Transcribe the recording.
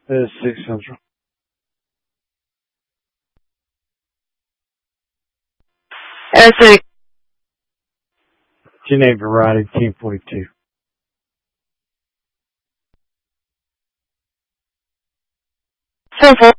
It is 6 Central. Essex. Geneva Variety, Team 42. Civil.